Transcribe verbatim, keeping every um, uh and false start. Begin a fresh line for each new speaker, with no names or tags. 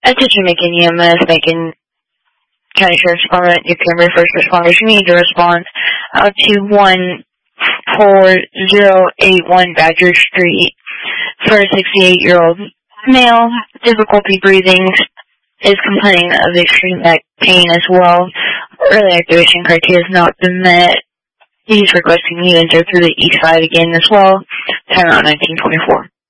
Attention Macon E M S, Macon County Sheriff's Department, you can refer first responders. You need to respond uh, to one four zero eight one Badger Street for a sixty-eight-year-old male, difficulty breathing, is complaining of extreme neck pain as well. Early activation criteria has not been met. He's requesting you enter through the east side again as well. Timeout nineteen twenty-four.